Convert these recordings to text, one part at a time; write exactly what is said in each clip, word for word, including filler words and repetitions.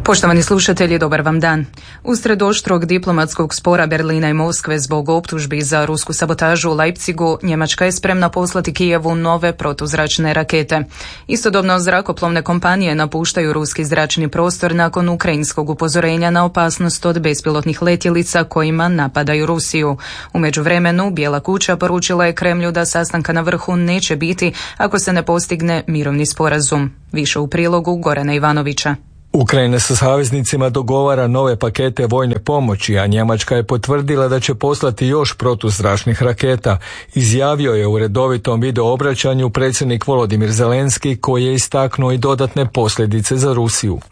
Poštovani slušatelji, dobar vam dan. Usred oštrog diplomatskog spora Berlina i Moskve zbog optužbi za rusku sabotažu u Leipzigu, Njemačka je spremna poslati Kijevu nove protuzračne rakete. Istodobno zrakoplovne kompanije napuštaju ruski zračni prostor nakon ukrajinskog upozorenja na opasnost od bespilotnih letjelica kojima napadaju Rusiju. U međuvremenu, Bijela kuća poručila je Kremlju da sastanka na vrhu neće biti ako se ne postigne mirovni sporazum. Više u prilogu Gorana Ivanovića. Ukrajina sa saveznicima dogovara nove pakete vojne pomoći, a Njemačka je potvrdila da će poslati još protuzračnih raketa. Izjavio je u redovitom video obraćanju predsjednik Volodimir Zelenski, koji je istaknuo i dodatne posljedice za Rusiju.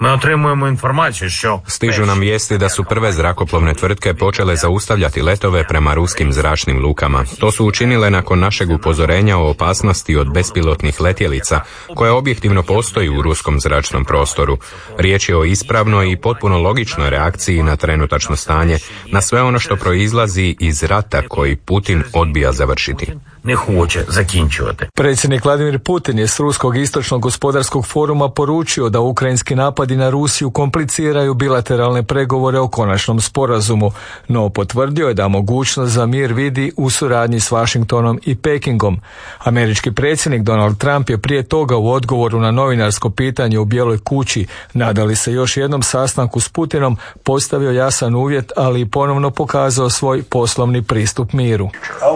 Stižu nam vijesti da su prve zrakoplovne tvrtke počele zaustavljati letove prema ruskim zračnim lukama. To su učinile nakon našeg upozorenja o opasnosti od bespilotnih letjelica, koja objektivno postoji u ruskom zračnom prostoru. Riječ je o ispravnoj i potpuno logičnoj reakciji na trenutačno stanje, na sve ono što proizlazi iz rata koji Putin odbija završiti. Ne hoće zakinčivati. Predsjednik Vladimir Putin je s Ruskog istočnog gospodarskog foruma poručio da ukrajinski napadi na Rusiju kompliciraju bilateralne pregovore o konačnom sporazumu, no potvrdio je da mogućnost za mir vidi u suradnji s Washingtonom i Pekingom. Američki predsjednik Donald Trump je prije toga u odgovoru na novinarsko pitanje u Bijeloj kući, nadali se još jednom sastanku s Putinom, postavio jasan uvjet, ali i ponovno pokazao svoj poslovni pristup miru.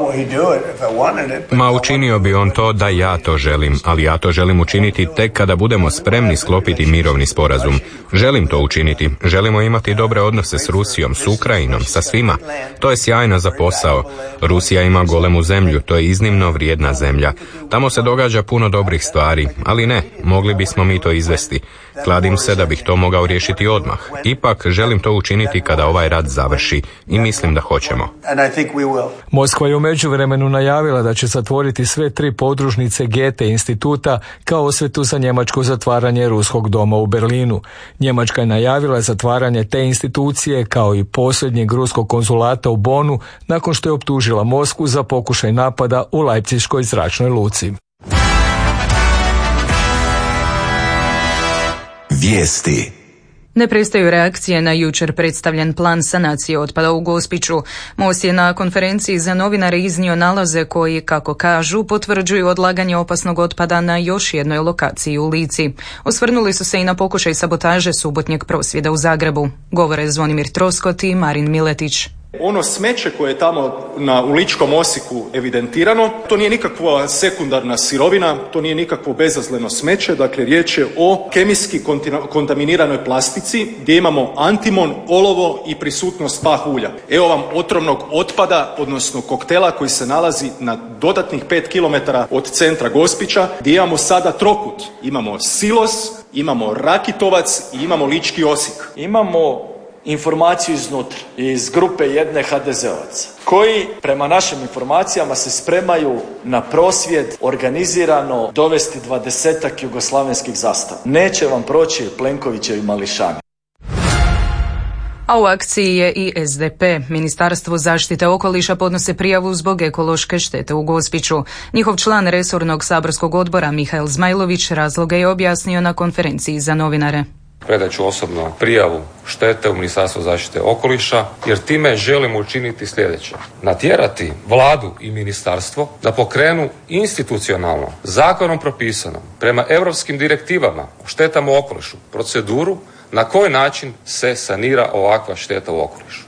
Ma učinio bi on to da ja to želim, ali ja to želim učiniti tek kada budemo spremni sklopiti mirovni sporazum. Želim to učiniti. Želimo imati dobre odnose s Rusijom, s Ukrajinom, sa svima. To je sjajno za posao. Rusija ima golemu zemlju, to je iznimno vrijedna zemlja. Tamo se događa puno dobrih stvari, ali ne, mogli bismo mi to izvesti. Kladim se da bih to mogao riješiti odmah. Ipak želim to učiniti kada ovaj rat završi i mislim da hoćemo. Moskva je u međuvremenu najavila da će zatvoriti sve tri podružnice Goethe instituta kao osvetu za njemačko zatvaranje ruskog doma u Berlinu. Njemačka je najavila zatvaranje te institucije kao i posljednjeg ruskog konzulata u Bonu nakon što je optužila Moskvu za pokušaj napada u Leipziškoj zračnoj luci. Vijesti. Ne prestaju reakcije na jučer predstavljen plan sanacije otpada u Gospiću. Most je na konferenciji za novinare iznio nalaze koji, kako kažu, potvrđuju odlaganje opasnog otpada na još jednoj lokaciji u Lici. Osvrnuli su se i na pokušaj sabotaže subotnjeg prosvjeda u Zagrebu. Govore Zvonimir Troskot i Marin Miletić. Ono smeće koje je tamo na, u Ličkom Osijeku evidentirano, to nije nikakva sekundarna sirovina, to nije nikakvo bezazleno smeće, dakle riječ je o kemijski kontina- kontaminiranoj plastici gdje imamo antimon, olovo i prisutnost pah ulja. Evo vam otrovnog otpada, odnosno koktela koji se nalazi na dodatnih pet kilometara od centra Gospića, gdje imamo sada trokut. Imamo Silos, imamo Rakitovac i imamo Lički Osijek. Imamo informaciju iznutra, iz grupe jedne ha de zeovaca, koji prema našim informacijama se spremaju na prosvjed organizirano dovesti dvadesetak jugoslavenskih zastava. Neće vam proći Plenkovićevi mališani. A u akciji je i es de pe. Ministarstvo zaštite okoliša podnose prijavu zbog ekološke štete u Gospiću. Njihov član resornog saborskog odbora Mihael Zmajlović razloga je objasnio na konferenciji za novinare. Predat ću osobno prijavu štete u Ministarstvo zaštite okoliša, jer time želimo učiniti sljedeće. Natjerati vladu i ministarstvo da pokrenu institucionalno, zakonom propisano, prema europskim direktivama o štetama u okolišu, proceduru na koji način se sanira ovakva šteta u okolišu.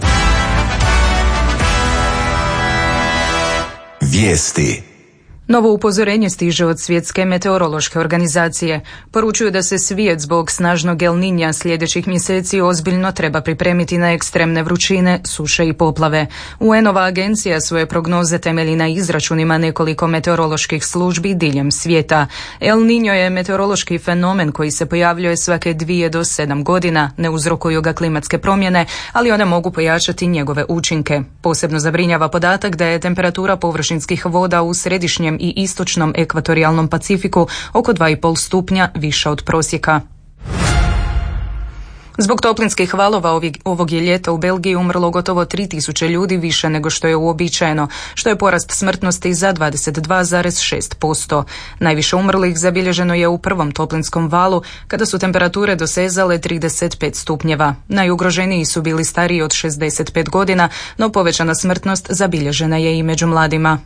Vijesti. Novo upozorenje stiže od Svjetske meteorološke organizacije. Poručuju da se svijet zbog snažnog El Niña sljedećih mjeseci ozbiljno treba pripremiti na ekstremne vrućine, suše i poplave. U en-ova agencija svoje prognoze temelji na izračunima nekoliko meteoroloških službi diljem svijeta. El Niño je meteorološki fenomen koji se pojavljuje svake dvije do sedam godina, ne uzrokuju ga klimatske promjene, ali one mogu pojačati njegove učinke. Posebno zabrinjava podatak da je temperatura površinskih voda u središnjem i istočnom ekvatorijalnom Pacifiku oko dva i pol stupnja više od prosjeka. Zbog toplinskih valova ovog je ljeta u Belgiji umrlo gotovo tri tisuće ljudi više nego što je uobičajeno, što je porast smrtnosti za dvadeset dva zarez šest posto. Najviše umrlih zabilježeno je u prvom toplinskom valu, kada su temperature dosezale trideset pet stupnjeva. Najugroženiji su bili stariji od šezdeset pet godina, no povećana smrtnost zabilježena je i među mladima.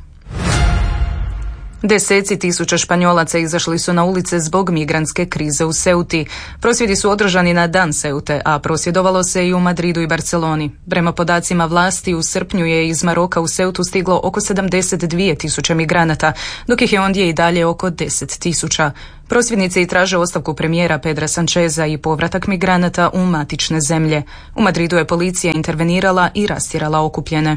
Deseci tisuća Španjolaca izašli su na ulice zbog migrantske krize u Ceuti. Prosvjedi su održani na dan Ceute, a prosvjedovalo se i u Madridu i Barceloni. Prema podacima vlasti, u srpnju je iz Maroka u Ceutu stiglo oko sedamdeset dvije tisuće migranata, dok ih je ondje i dalje oko deset tisuća. Prosvjednici traže ostavku premijera Pedra Sancheza i povratak migranata u matične zemlje. U Madridu je policija intervenirala i rastjerala okupljene.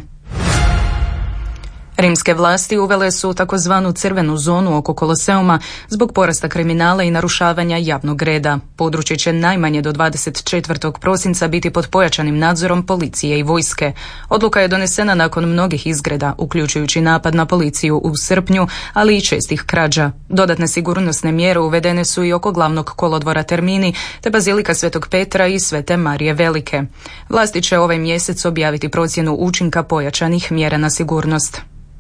Rimske vlasti uvele su takozvanu crvenu zonu oko Koloseuma zbog porasta kriminala i narušavanja javnog reda. Područje će najmanje do dvadeset četvrtog prosinca biti pod pojačanim nadzorom policije i vojske. Odluka je donesena nakon mnogih izgreda, uključujući napad na policiju u srpnju, ali i čestih krađa. Dodatne sigurnosne mjere uvedene su i oko glavnog kolodvora Termini, te Bazilika Svetog Petra i Svete Marije Velike. Vlasti će ovaj mjesec objaviti procjenu učinka pojačanih mjera na sigurnost.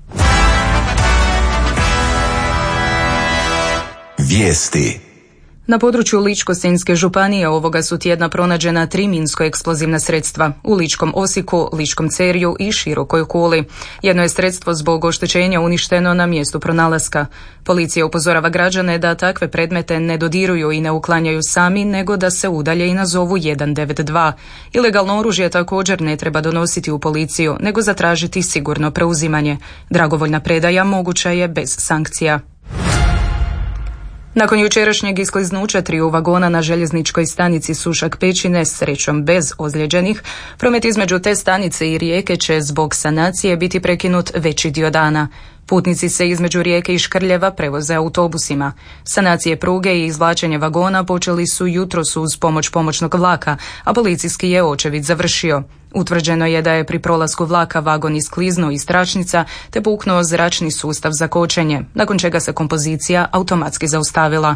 Vijesti. Na području Ličko-senjske županije ovoga su tjedna pronađena tri minsko-eksplozivna sredstva u Ličkom Osijeku, Ličkom Cerju i Širokoj Kuli. Jedno je sredstvo zbog oštećenja uništeno na mjestu pronalaska. Policija upozorava građane da takve predmete ne dodiruju i ne uklanjaju sami, nego da se udalje i nazovu jedan devet dva. Ilegalno oružje također ne treba donositi u policiju, nego zatražiti sigurno preuzimanje. Dragovoljna predaja moguća je bez sankcija. Nakon jučerašnjeg iskliznuća triju vagona na željezničkoj stanici Sušak Pećine, srećom bez ozlijeđenih, promet između te stanice i Rijeke će zbog sanacije biti prekinut veći dio dana. Putnici se između Rijeke i Škrljeva prevoze autobusima. Sanacije pruge i izvlačenje vagona počeli su jutros uz pomoć pomoćnog vlaka, a policijski je očevid završio. Utvrđeno je da je pri prolasku vlaka vagon iskliznuo iz tračnica te puknuo zračni sustav za kočenje, nakon čega se kompozicija automatski zaustavila.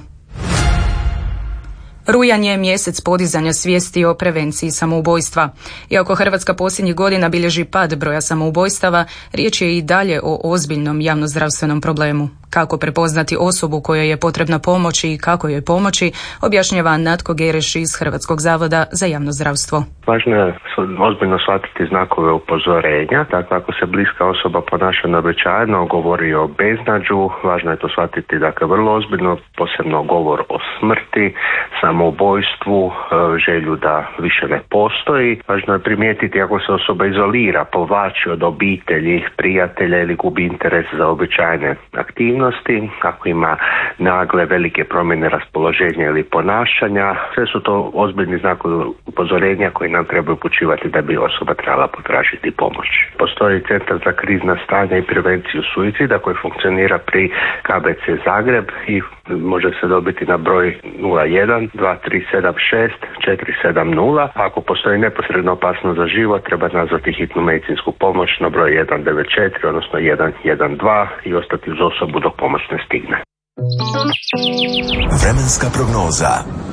Rujan je mjesec podizanja svijesti o prevenciji samoubojstva. Iako Hrvatska posljednjih godina bilježi pad broja samoubojstava, riječ je i dalje o ozbiljnom javnozdravstvenom problemu. Kako prepoznati osobu kojoj je potrebna pomoć i kako joj pomoći, objašnjava Natko Gereš iz Hrvatskog zavoda za javno zdravstvo. Važno je ozbiljno shvatiti znakove upozorenja. Dakle, ako se bliska osoba ponaša neuobičajeno, govori o beznađu, važno je to shvatiti dakle, vrlo ozbiljno, posebno govor o smrti, samoubojstvu, želju da više ne postoji. Važno je primijetiti ako se osoba izolira, povlači od obitelji, prijatelja ili gubi interes za običajne aktivnosti, ako ima nagle velike promjene raspoloženja ili ponašanja. Sve su to ozbiljni znakovi upozorenja koji nam treba upućivati da bi osoba trebala potražiti pomoć. Postoji Centar za krizna stanja i prevenciju suicida koji funkcionira pri K B C Zagreb i može se dobiti na broj nula jedan dva tri sedam šest četiri sedam nula. Ako postoji neposredna opasnost za život, treba nazvati hitnu medicinsku pomoć na broj jedan devet četiri, odnosno jedan jedan dva i ostati uz osobu dok pomoć ne stigne. Vremenska prognoza.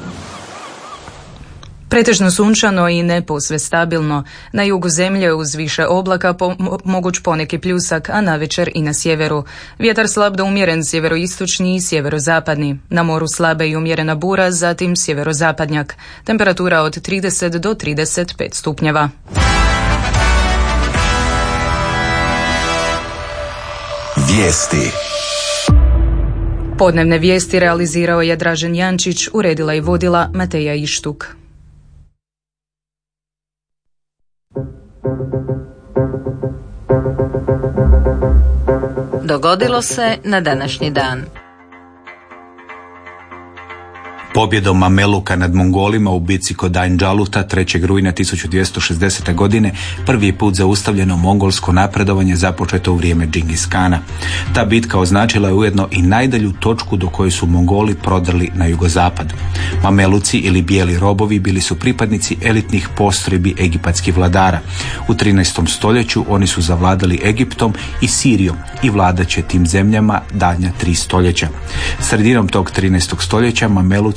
Pretežno sunčano i ne posve stabilno. Na jugu zemlje uz više oblaka po, moguć poneki pljusak, a navečer i na sjeveru. Vjetar slab do umjeren sjeveroistočni i sjeverozapadni. Na moru slabe i umjerena bura, zatim sjeverozapadnjak. Temperatura od trideset do trideset pet stupnjeva. Vijesti. Podnevne vijesti realizirao je Dražen Jančić, uredila i vodila Mateja Ištuk. Dogodilo se na današnji dan. Pobjedom Mameluka nad Mongolima u bici kod Ain Džaluta trećeg rujna tisuću dvjesto šezdesete. godine prvi put zaustavljeno mongolsko napredovanje započeto u vrijeme Džingis Kana. Ta bitka označila je ujedno i najdalju točku do koje su Mongoli prodrli na jugozapad. Mameluci ili bijeli robovi bili su pripadnici elitnih postrojbi egipatskih vladara. U trinaestom stoljeću oni su zavladali Egiptom i Sirijom i vladat će tim zemljama daljnja tri stoljeća. Sredinom tog trinaestog stoljeća Mameluci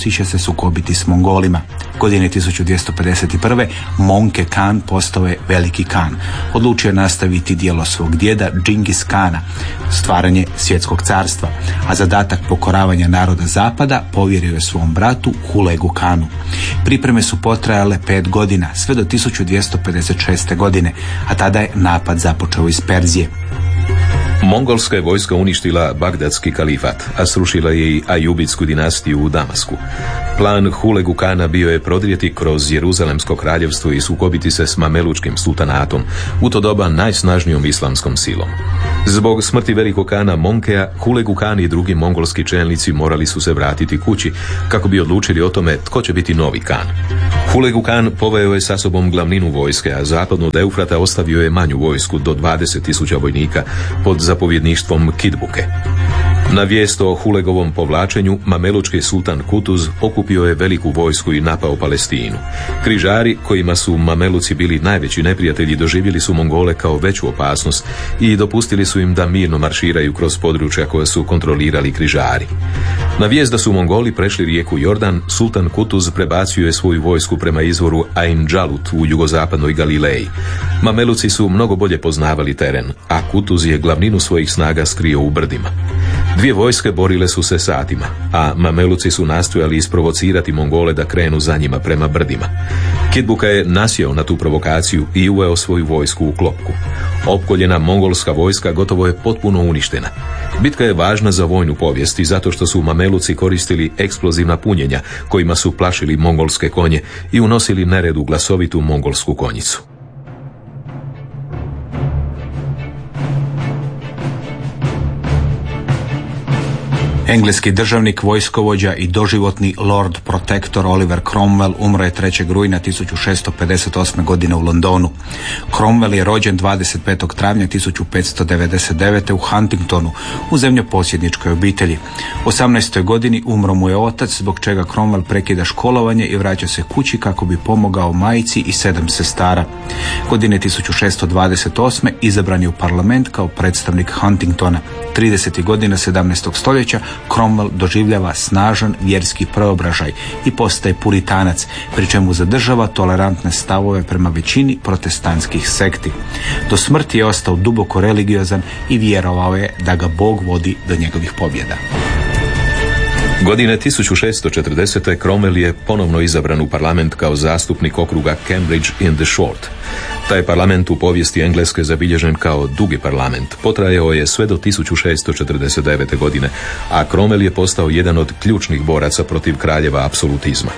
Mameluci će se sukobiti s Mongolima. Godine tisuću dvjesto pedeset prve. Monke Khan postao je veliki Khan. Odlučio je nastaviti djelo svog djeda Džingis Kana, stvaranje svjetskog carstva, a zadatak pokoravanja naroda zapada povjerio je svom bratu Hulegu Kanu. Pripreme su potrajale pet godina, sve do tisuću dvjesto pedeset šeste. godine, a tada je napad započeo iz Perzije. Mongolska je vojska uništila Bagdadski kalifat, a srušila je i Ajubitsku dinastiju u Damasku. Plan Hulegu Kana bio je prodrijeti kroz Jeruzalemsko kraljevstvo i sukobiti se s Mamelučkim sultanatom, u to doba najsnažnijom islamskom silom. Zbog smrti velikog Kana Monkea, Hulegu Kan i drugi mongolski čelnici morali su se vratiti kući kako bi odlučili o tome tko će biti novi Kan. Hulegu Kan poveo je sa sobom glavninu vojske, a zapadno od Eufrata ostavio je manju vojsku do dvadeset tisuća vojnika pod zapovjedništvom Kidbuke. Na vijest o Hulegovom povlačenju, Mamelučki sultan Kutuz okupio je veliku vojsku i napao Palestinu. Križari, kojima su Mameluci bili najveći neprijatelji, doživjeli su Mongole kao veću opasnost i dopustili su im da mirno marširaju kroz područja koja su kontrolirali križari. Na vijest da su Mongoli prešli rijeku Jordan, sultan Kutuz prebacio je svoju vojsku prema izvoru Ain Džalut u jugozapadnoj Galileji. Mameluci su mnogo bolje poznavali teren, a Kutuz je glavninu svojih snaga skrio u brdima. Dvije vojske borile su se satima, a Mameluci su nastojali isprovocirati Mongole da krenu za njima prema brdima. Kidbuka je nasjeo na tu provokaciju i uveo svoju vojsku u klopku. Opkoljena mongolska vojska gotovo je potpuno uništena. Bitka je važna za vojnu povijest i zato što su Mameluci koristili eksplozivna punjenja kojima su plašili mongolske konje i unosili nered u glasovitu mongolsku konjicu. Engleski državnik, vojskovođa i doživotni Lord Protector Oliver Cromwell umro je trećeg rujna tisuću šesto pedeset osme. godine u Londonu. Cromwell je rođen dvadeset petog travnja tisuću petsto devedeset devete. u Huntingtonu, u zemljoposjedničkoj obitelji. U osamnaestoj godini umro mu je otac, zbog čega Cromwell prekida školovanje i vraća se kući kako bi pomogao majci i sedam sestara. Godine tisuću šesto dvadeset osme. izabran je u parlament kao predstavnik Huntingtona. tridesetih godina sedamnaestog stoljeća Cromwell doživljava snažan vjerski preobražaj i postaje puritanac, pri čemu zadržava tolerantne stavove prema većini protestantskih sekti. Do smrti je ostao duboko religiozan i vjerovao je da ga Bog vodi do njegovih pobjeda. Godine tisuću šesto četrdesete. Cromwell je ponovno izabran u parlament kao zastupnik okruga Cambridge in the Short. Taj parlament u povijesti Engleske zabilježen kao dugi parlament. Potrajao je sve do tisuću šesto četrdeset devete. godine, a Cromwell je postao jedan od ključnih boraca protiv kraljeva apsolutizma.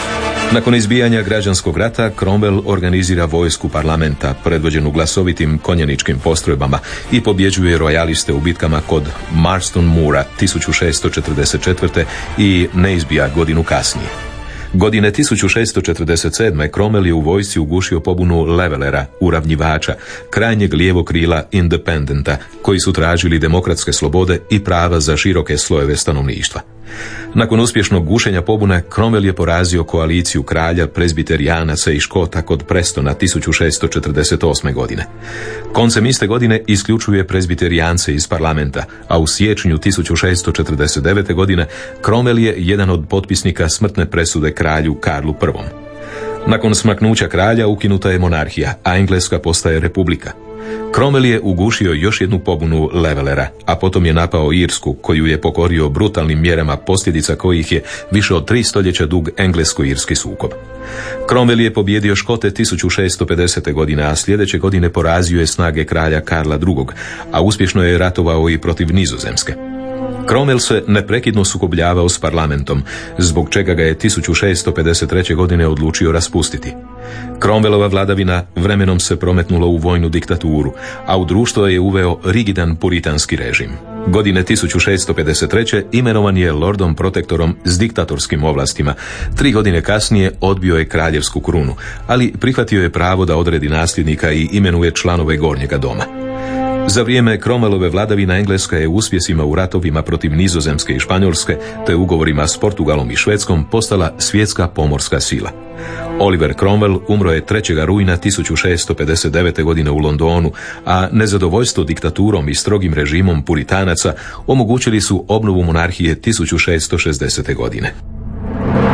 Nakon izbijanja građanskog rata, Cromwell organizira vojsku parlamenta, predvođenu glasovitim konjaničkim postrojbama, i pobjeđuje rojaliste u bitkama kod Marston Moora tisuću šesto četrdeset četvrte. i Neizbija godinu kasnije. Godine tisuću šesto četrdeset sedme. Cromwell je u vojsci ugušio pobunu Levelera, uravnjivača, krajnjeg lijevog krila Independenta, koji su tražili demokratske slobode i prava za široke slojeve stanovništva. Nakon uspješnog gušenja pobune, Cromwell je porazio koaliciju kralja, prezbiterijanaca i Škota kod Prestona tisuću šesto četrdeset osme. godine. Koncem iste godine isključuje prezbiterijance iz parlamenta, a u siječnju tisuću šesto četrdeset devete. godine Cromwell je jedan od potpisnika smrtne presude kralju Karlu Prvom. Nakon smaknuća kralja ukinuta je monarhija, a Engleska postaje republika. Cromwell je ugušio još jednu pobunu Levelera, a potom je napao Irsku, koju je pokorio brutalnim mjerama, posljedica kojih je više od tri stoljeća dug englesko-irski sukob. Cromwell je pobjedio Škote tisuću šesto pedesete. godine, a sljedeće godine porazio je snage kralja Karla drugog, a uspješno je ratovao i protiv Nizozemske. Cromwell se neprekidno sukobljavao s parlamentom, zbog čega ga je tisuću šesto pedeset treće. godine odlučio raspustiti. Cromwellova vladavina vremenom se prometnula u vojnu diktaturu, a u društvo je uveo rigidan puritanski režim. Godine tisuću šesto pedeset treće. imenovan je Lordom Protektorom s diktatorskim ovlastima. Tri godine kasnije odbio je kraljevsku krunu, ali prihvatio je pravo da odredi nasljednika i imenuje članove Gornjega doma. Za vrijeme Cromwellove vladavina Engleska je uspjesima u ratovima protiv Nizozemske i Španjolske, te ugovorima s Portugalom i Švedskom postala svjetska pomorska sila. Oliver Cromwell umro je trećeg rujna tisuću šesto pedeset devete. godine u Londonu, a nezadovoljstvo diktaturom i strogim režimom puritanaca omogućili su obnovu monarhije tisuću šesto šezdesete. godine.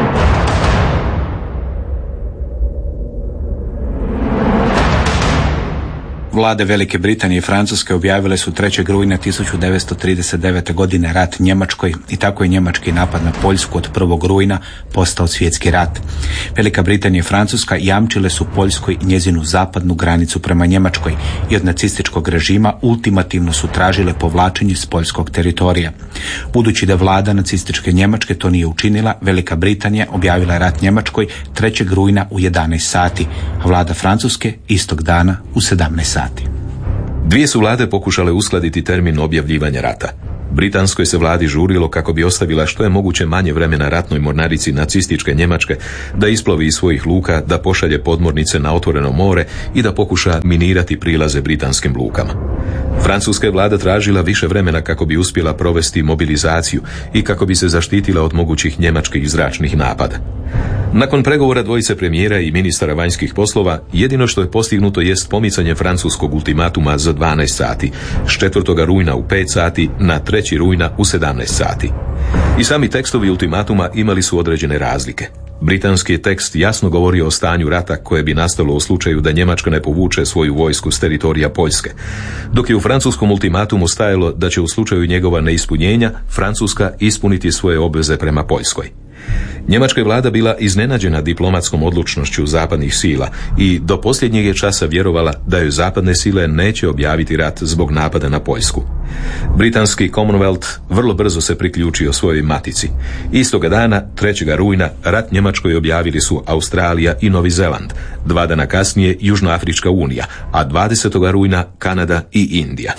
Vlade Velike Britanije i Francuske objavile su trećeg rujna tisuću devetsto trideset devete. godine rat Njemačkoj i tako je njemački napad na Poljsku od prvog rujna postao svjetski rat. Velika Britanija i Francuska jamčile su Poljskoj njezinu zapadnu granicu prema Njemačkoj i od nacističkog režima ultimativno su tražile povlačenje s poljskog teritorija. Budući da vlada nacističke Njemačke to nije učinila, Velika Britanija objavila rat Njemačkoj trećeg rujna u jedanaest sati, a vlada Francuske istog dana u sedamnaest sati. Dvije su vlade pokušale uskladiti termin objavljivanja rata. Britanskoj se vladi žurilo kako bi ostavila što je moguće manje vremena ratnoj mornarici nacističke Njemačke da isplovi iz svojih luka, da pošalje podmornice na otvoreno more i da pokuša minirati prilaze britanskim lukama. Francuska je vlada tražila više vremena kako bi uspjela provesti mobilizaciju i kako bi se zaštitila od mogućih njemačkih zračnih napada. Nakon pregovora dvojice premijera i ministara vanjskih poslova, jedino što je postignuto jest pomicanje francuskog ultimatuma za dvanaest sati, s četvrtog rujna u pet sati na trećeg rujna u sedamnaest sati. I sami tekstovi ultimatuma imali su određene razlike. Britanski je tekst jasno govorio o stanju rata koje bi nastalo u slučaju da Njemačka ne povuče svoju vojsku s teritorija Poljske, dok je u francuskom ultimatumu stajalo da će u slučaju njegova neispunjenja Francuska ispuniti svoje obveze prema Poljskoj. Njemačka je vlada bila iznenađena diplomatskom odlučnošću zapadnih sila i do posljednjeg je časa vjerovala da joj zapadne sile neće objaviti rat zbog napada na Poljsku. Britanski Commonwealth vrlo brzo se priključio svojoj matici. Istoga dana, trećeg rujna, rat Njemačkoj objavili su Australija i Novi Zeland, dva dana kasnije Južnoafrička unija, a dvadesetog rujna Kanada i Indija.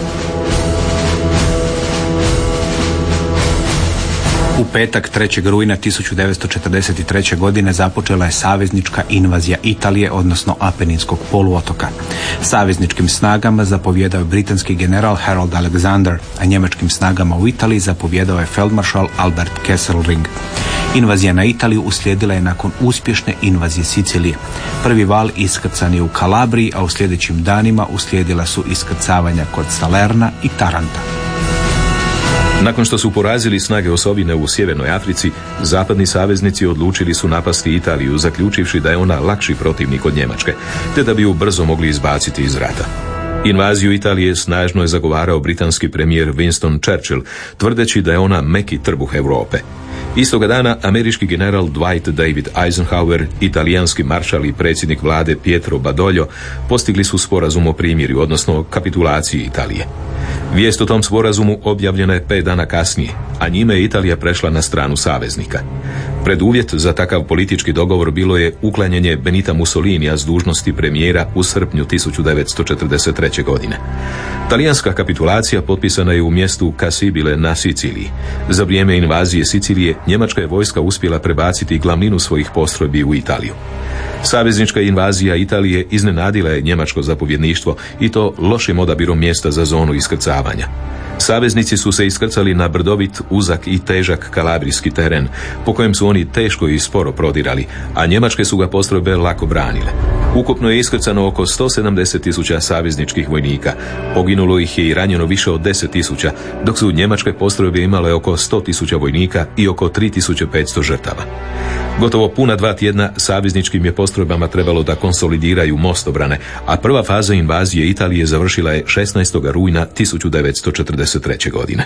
U petak trećeg rujna tisuću devetsto četrdeset treće. godine započela je saveznička invazija Italije, odnosno Apeninskog poluotoka. Savezničkim snagama zapovjedao je britanski general Harold Alexander, a njemačkim snagama u Italiji zapovjedao je feldmaršal Albert Kesselring. Invazija na Italiju uslijedila je nakon uspješne invazije Sicilije. Prvi val iskrcan je u Kalabriji, a u sljedećim danima uslijedila su iskrcavanja kod Salerna i Taranta. Nakon što su porazili snage osovine u Sjevernoj Africi, zapadni saveznici odlučili su napasti Italiju, zaključivši da je ona lakši protivnik od Njemačke, te da bi ju brzo mogli izbaciti iz rata. Invaziju Italije snažno je zagovarao britanski premijer Winston Churchill, tvrdeći da je ona meki trbuh Europe. Istoga dana američki general Dwight David Eisenhower, italijanski maršal i predsjednik vlade Pietro Badoglio postigli su sporazum o primirju, odnosno kapitulaciji Italije. Vijest o tom sporazumu objavljena je pet dana kasnije, a njime je Italija prešla na stranu saveznika. Preduvjet za takav politički dogovor bilo je uklanjanje Benita Mussolinija s dužnosti premijera u srpnju tisuću devetsto četrdeset treće. godine. Talijanska kapitulacija potpisana je u mjestu Cassibile na Siciliji. Za vrijeme invazije Sicilije njemačka je vojska uspjela prebaciti glavninu svojih postrojbi u Italiju. Saveznička invazija Italije iznenadila je njemačko zapovjedništvo i to lošim odabirom mjesta za zonu iskrcavanja. Saveznici su se iskrcali na brdovit, uzak i težak kalabrijski teren, po kojem su oni teško i sporo prodirali, a njemačke su ga postrojbe lako branile. Ukupno je iskrcano oko sto sedamdeset tisuća savezničkih vojnika, poginulo ih je i ranjeno više od deset tisuća, dok su njemačke postrojbe imale oko sto tisuća vojnika i oko tri tisuće petsto žrtava. Gotovo puna dva tjedna savezničkim je postrojbama trebalo da konsolidiraju mostobrane, a prva faza invazije Italije završila je šesnaestog rujna tisuću devetsto četrdeset treće. godine.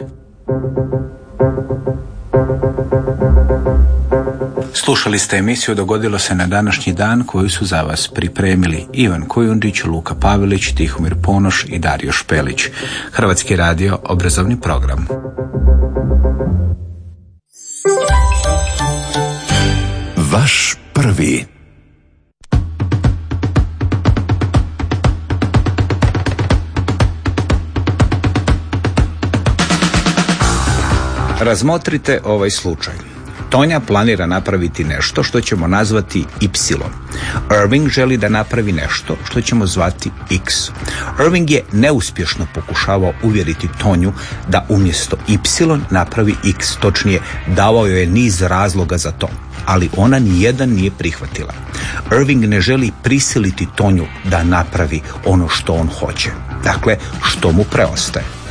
Slušali ste emisiju Dogodilo se na današnji dan koju su za vas pripremili Ivan Kujundžić, Luka Pavelić, Tihomir Ponoš i Dario Špelić. Hrvatski radio, obrazovni program. Vaš prvi. Razmotrite ovaj slučaj. Tonja planira napraviti nešto što ćemo nazvati Y. Irving želi da napravi nešto što ćemo zvati X. Irving je neuspješno pokušavao uvjeriti Tonju da umjesto Y napravi X, točnije davao joj je niz razloga za to, ali ona nijedan nije prihvatila. Irving ne želi prisiliti Tonju da napravi ono što on hoće. Dakle, što mu preostaje?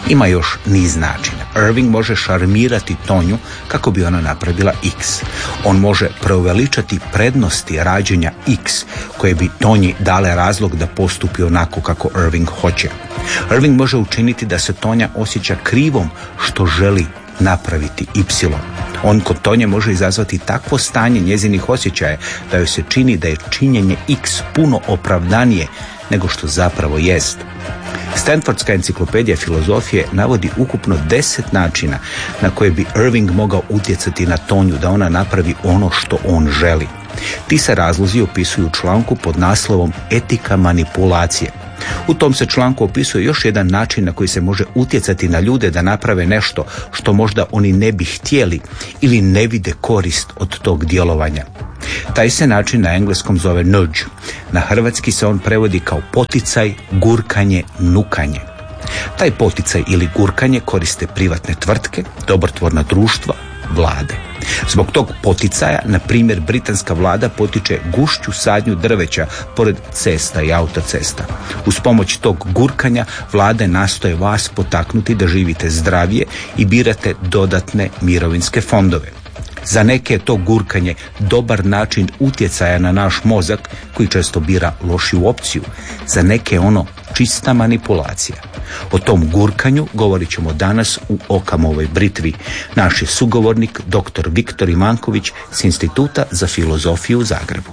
Ima još niz načina. Irving može šarmirati Tonju kako bi ona napravila X. On može preuveličati prednosti rađenja X koje bi Tonji dale razlog da postupi onako kako Irving hoće. Irving može učiniti da se Tonja osjeća krivom što želi napraviti Y. On kod Tonje može izazvati takvo stanje njezinih osjećaja da joj se čini da je činjenje X puno opravdanije nego što zapravo jest. Stanfordska enciklopedija filozofije navodi ukupno deset načina na koje bi Irving mogao utjecati na Tonju da ona napravi ono što on želi. Ti se razlozi opisuju u članku pod naslovom Etika manipulacije. U tom se članku opisuje još jedan način na koji se može utjecati na ljude da naprave nešto što možda oni ne bi htjeli ili ne vide korist od tog djelovanja. Taj se način na engleskom zove nudge. Na hrvatski se on prevodi kao poticaj, gurkanje, nukanje. Taj poticaj ili gurkanje koriste privatne tvrtke, dobrotvorna društva, vlade. Zbog tog poticaja, na primjer, britanska vlada potiče gušću sadnju drveća pored cesta i autocesta. Uz pomoć tog gurkanja vlade nastoje vas potaknuti da živite zdravije i birate dodatne mirovinske fondove. Za neke je to gurkanje dobar način utjecaja na naš mozak koji često bira lošiju opciju. Za neke je ono čista manipulacija. O tom gurkanju govorit ćemo danas u Okamovoj britvi. Naš je sugovornik doktor Viktor Imanković s Instituta za filozofiju u Zagrebu.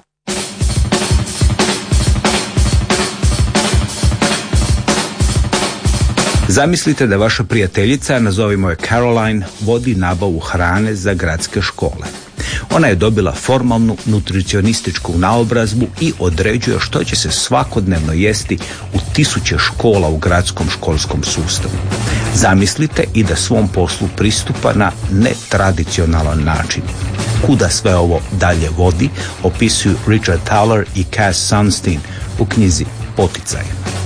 Zamislite da vaša prijateljica, nazovimo je Caroline, vodi nabavu hrane za gradske škole. Ona je dobila formalnu nutricionističku naobrazbu i određuje što će se svakodnevno jesti u tisuće škola u gradskom školskom sustavu. Zamislite i da svom poslu pristupa na netradicionalan način. Kuda sve ovo dalje vodi, opisuju Richard Thaler i Cass Sunstein u knjizi Poticaj.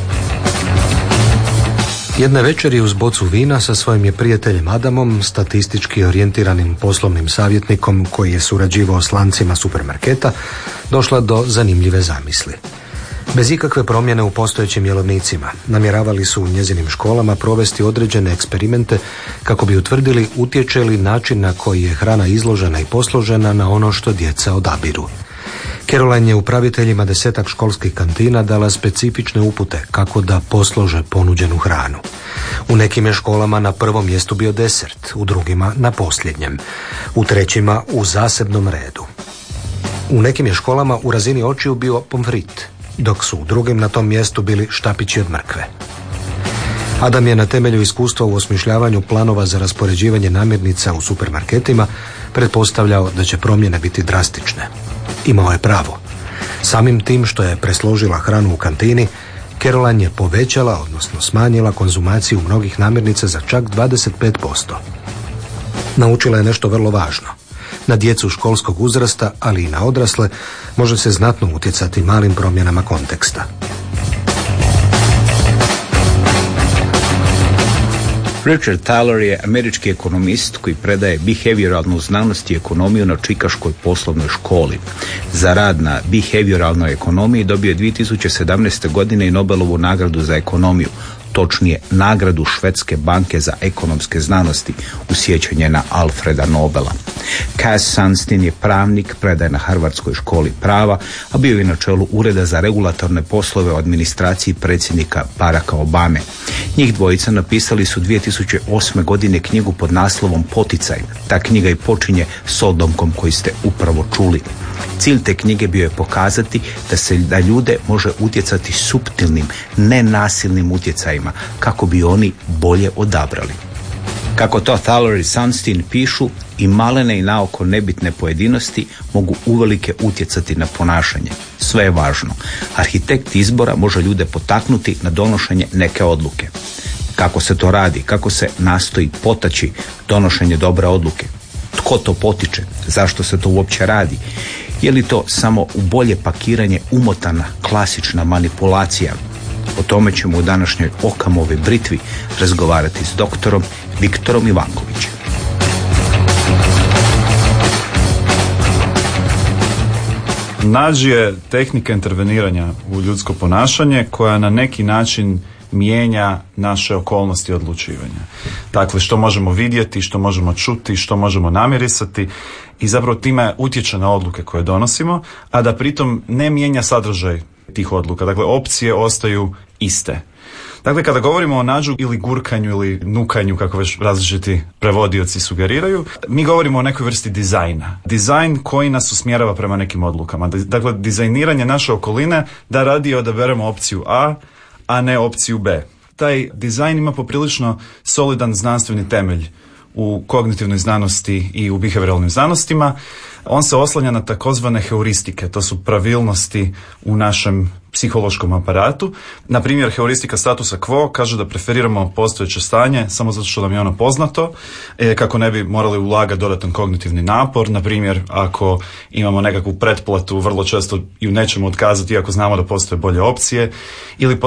Jedne večeri uz bocu vina sa svojim je prijateljem Adamom, statistički orijentiranim poslovnim savjetnikom koji je surađivao s lancima supermarketa, došla do zanimljive zamisli. Bez ikakve promjene u postojećim jelovnicima namjeravali su u njezinim školama provesti određene eksperimente kako bi utvrdili utječe li način na koji je hrana izložena i posložena na ono što djeca odabiru. Caroline je upraviteljima desetak školskih kantina dala specifične upute kako da poslože ponuđenu hranu. U nekim je školama na prvom mjestu bio desert, u drugima na posljednjem, u trećima u zasebnom redu. U nekim je školama u razini očiju bio pomfrit, dok su u drugim na tom mjestu bili štapići od mrkve. Adam je na temelju iskustva u osmišljavanju planova za raspoređivanje namirnica u supermarketima pretpostavljao da će promjene biti drastične. Imao je pravo. Samim tim što je presložila hranu u kantini, Caroline je povećala, odnosno smanjila konzumaciju mnogih namirnica za čak dvadeset pet posto. Naučila je nešto vrlo važno. Na djecu školskog uzrasta, ali i na odrasle, može se znatno utjecati malim promjenama konteksta. Richard Thaler je američki ekonomist koji predaje behavioralnu znanost i ekonomiju na Čikaškoj poslovnoj školi. Za rad na behavioralnoj ekonomiji dobio je dvije tisuće sedamnaeste. godine i Nobelovu nagradu za ekonomiju, točnije nagradu Švedske banke za ekonomske znanosti u sjećanje na Alfreda Nobela. Cass Sunstein je pravnik, predaje na Harvardskoj školi prava, a bio je na čelu Ureda za regulatorne poslove u administraciji predsjednika Baracka Obame. Njih dvojica napisali su dvije tisuće osme. godine knjigu pod naslovom Poticaj. Ta knjiga i počinje s odlomkom koji ste upravo čuli. Cilj te knjige bio je pokazati da se da ljude može utjecati suptilnim, nenasilnim utjecajima kako bi oni bolje odabrali. Kako to Thaler i Sunstein pišu, i malene i naoko nebitne pojedinosti mogu uvelike utjecati na ponašanje. Sve je važno. Arhitekt izbora može ljude potaknuti na donošenje neke odluke. Kako se to radi? Kako se nastoji potaći donošenje dobre odluke? Tko to potiče? Zašto se to uopće radi? Je li to samo u bolje pakiranje umotana klasična manipulacija? O tome ćemo u današnjoj Okamovoj britvi razgovarati s doktorom Viktorom Ivankovićem. Nudge je tehnika interveniranja u ljudsko ponašanje koja na neki način mijenja naše okolnosti odlučivanja. Dakle, što možemo vidjeti, što možemo čuti, što možemo namirisati i zapravo time utječe na odluke koje donosimo, a da pritom ne mijenja sadržaj tih odluka. Dakle, opcije ostaju iste. Dakle, kada govorimo o nadžu ili gurkanju ili nukanju, kako već različiti prevodioci sugeriraju, mi govorimo o nekoj vrsti dizajna. Dizajn koji nas usmjerava prema nekim odlukama. Dakle, dizajniranje naše okoline da radije odaberemo opciju A, a ne opciju B. Taj dizajn ima poprilično solidan znanstveni temelj u kognitivnoj znanosti i u behavioralnim znanostima. On se oslanja na takozvane heuristike, to su pravilnosti u našem psihološkom aparatu. Na primjer, heuristika statusa quo kaže da preferiramo postojeće stanje samo zato što nam je ono poznato, e, kako ne bi morali ulagati dodatan kognitivni napor. Na primjer, ako imamo nekakvu pretplatu, vrlo često ju nećemo otkazati iako znamo da postoje bolje opcije, ili